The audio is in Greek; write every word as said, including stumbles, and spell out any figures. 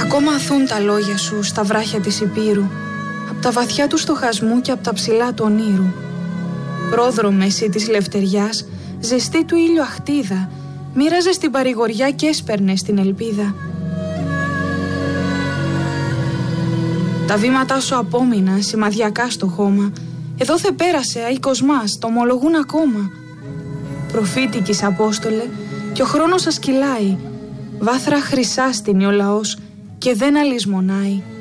Ακόμα αθούν τα λόγια σου στα βράχια της Υπήρου, απ' τα βαθιά του στοχασμού και απ' τα ψηλά του ονείρου. Πρόδρομε εσύ της λευτεριάς, ζεστή του ήλιου αχτίδα, μοίραζες την παρηγοριά και έσπερνες την ελπίδα. Τα βήματά σου απόμειναν σημαδιακά στο χώμα. Εδώ θε πέρασε αίκος μας, το ομολογούν ακόμα. Προφήτικης Απόστολε, και ο χρόνος σας κυλάει. Βάθρα χρυσά στείνει ο λαός και δεν αλυσμονάει.